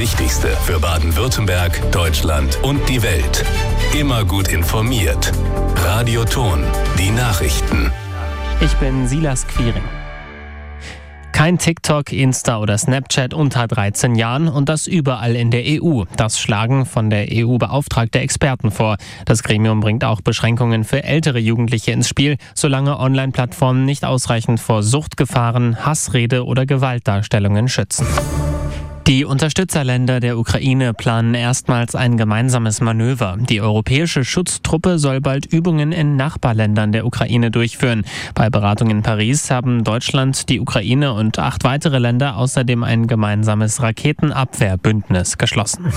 Wichtigste für Baden-Württemberg, Deutschland und die Welt. Immer gut informiert. Radioton, die Nachrichten. Ich bin Silas Quiring. Kein TikTok, Insta oder Snapchat unter 13 Jahren und das überall in der EU. Das schlagen von der EU beauftragte Experten vor. Das Gremium bringt auch Beschränkungen für ältere Jugendliche ins Spiel, solange Online-Plattformen nicht ausreichend vor Suchtgefahren, Hassrede oder Gewaltdarstellungen schützen. Die Unterstützerländer der Ukraine planen erstmals ein gemeinsames Manöver. Die europäische Schutztruppe soll bald Übungen in Nachbarländern der Ukraine durchführen. Bei Beratungen in Paris haben Deutschland, die Ukraine und 8 weitere Länder außerdem ein gemeinsames Raketenabwehrbündnis geschlossen.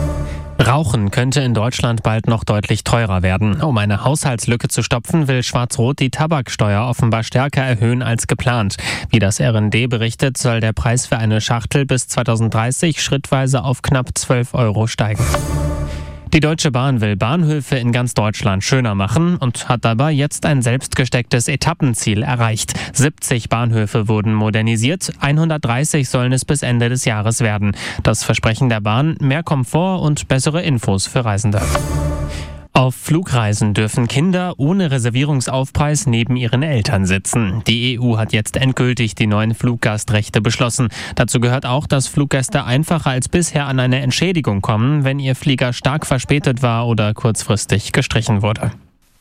Rauchen könnte in Deutschland bald noch deutlich teurer werden. Um eine Haushaltslücke zu stopfen, will Schwarz-Rot die Tabaksteuer offenbar stärker erhöhen als geplant. Wie das RND berichtet, soll der Preis für eine Schachtel bis 2030 schrittweise auf knapp 12 € steigen. Die Deutsche Bahn will Bahnhöfe in ganz Deutschland schöner machen und hat dabei jetzt ein selbstgestecktes Etappenziel erreicht. 70 Bahnhöfe wurden modernisiert, 130 sollen es bis Ende des Jahres werden. Das Versprechen der Bahn: mehr Komfort und bessere Infos für Reisende. Auf Flugreisen dürfen Kinder ohne Reservierungsaufpreis neben ihren Eltern sitzen. Die EU hat jetzt endgültig die neuen Fluggastrechte beschlossen. Dazu gehört auch, dass Fluggäste einfacher als bisher an eine Entschädigung kommen, wenn ihr Flieger stark verspätet war oder kurzfristig gestrichen wurde.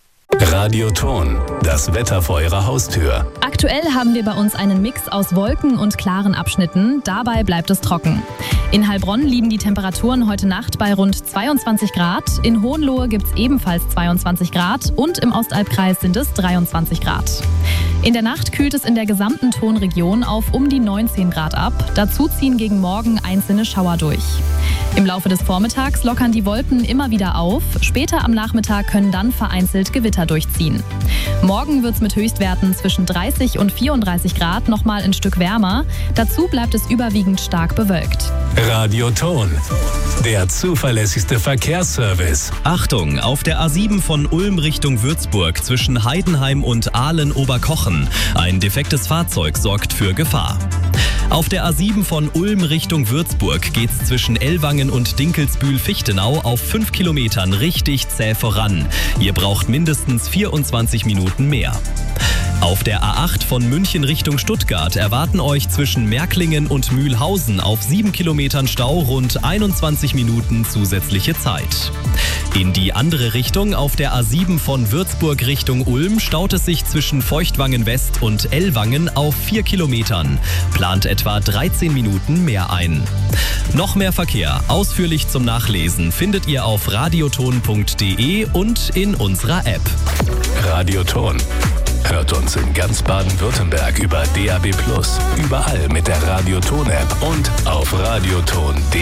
Radioton, das Wetter vor Ihrer Haustür. Aktuell haben wir bei uns einen Mix aus Wolken und klaren Abschnitten. Dabei bleibt es trocken. In Heilbronn liegen die Temperaturen heute Nacht bei rund 22 Grad. In Hohenlohe gibt es ebenfalls 22 Grad und im Ostalbkreis sind es 23 Grad. In der Nacht kühlt es in der gesamten Tonregion auf um die 19 Grad ab. Dazu ziehen gegen Morgen einzelne Schauer durch. Im Laufe des Vormittags lockern die Wolken immer wieder auf. Später am Nachmittag können dann vereinzelt Gewitter durchziehen. Morgen wird es mit Höchstwerten zwischen 30 und 34 Grad nochmal ein Stück wärmer. Dazu bleibt es überwiegend stark bewölkt. Radioton, der zuverlässigste Verkehrsservice. Achtung, auf der A7 von Ulm Richtung Würzburg zwischen Heidenheim und Aalen-Oberkochen. Ein defektes Fahrzeug sorgt für Gefahr. Auf der A7 von Ulm Richtung Würzburg geht's zwischen Ellwangen und Dinkelsbühl-Fichtenau auf 5 Kilometern richtig zäh voran. Ihr braucht mindestens 24 Minuten mehr. Auf der A8 von München Richtung Stuttgart erwarten euch zwischen Märklingen und Mühlhausen auf 7 Kilometern Stau rund 21 Minuten zusätzliche Zeit. In die andere Richtung, auf der A7 von Würzburg Richtung Ulm, staut es sich zwischen Feuchtwangen West und Ellwangen auf 4 Kilometern. Plant etwa 13 Minuten mehr ein. Noch mehr Verkehr, ausführlich zum Nachlesen, findet ihr auf radioton.de und in unserer App. Radioton. Hört uns in ganz Baden-Württemberg über DAB+, überall mit der Radioton-App und auf radioton.de.